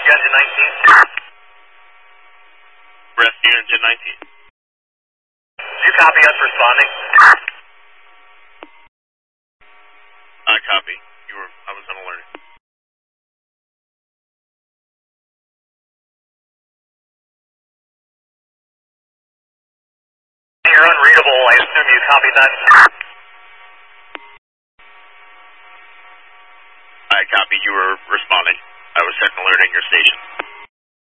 Engine 19. Rescue Engine 19. Do you copy us responding? I copy. I was on alert. You're unreadable. I assume you copied that. I copy. You were responding. I was setting alerting your station.